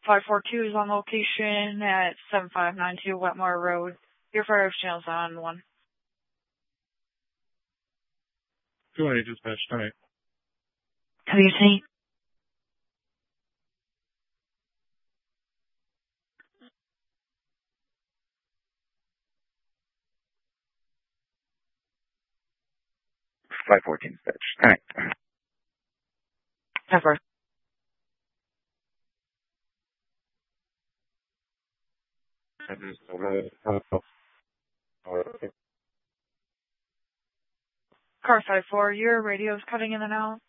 542 is on location at 7592 Wetmore Road. Your fire channel's on 1. Go ahead, dispatch. All right. WC. Dispatch. All right. Pepper. Car 54, your radio's cutting in and out.